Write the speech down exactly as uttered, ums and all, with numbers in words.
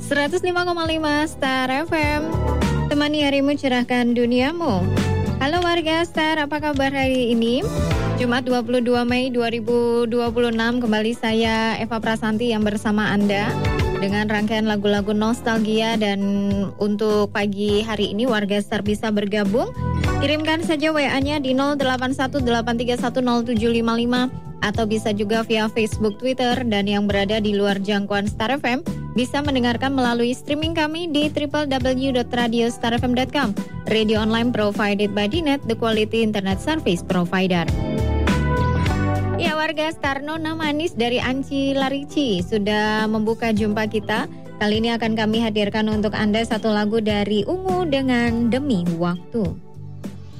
seratus lima koma lima Star F M. Temani harimu, cerahkan duniamu. Halo warga Star, apa kabar hari ini? Jumat dua puluh dua Mei dua ribu dua puluh enam, kembali saya Eva Prasanti yang bersama Anda dengan rangkaian lagu-lagu nostalgia. Dan untuk pagi hari ini warga Star bisa bergabung. Kirimkan saja W A-nya di nol delapan satu delapan tiga satu nol tujuh lima lima atau bisa juga via Facebook, Twitter, dan yang berada di luar jangkauan Star F M bisa mendengarkan melalui streaming kami di w w w dot radio star f m dot com. Radio online provided by D N E T, the quality internet service provider. Ya warga Star, Nona Manis dari Anci Larici sudah membuka jumpa kita. Kali ini akan kami hadirkan untuk Anda satu lagu dari Ungu dengan Demi Waktu.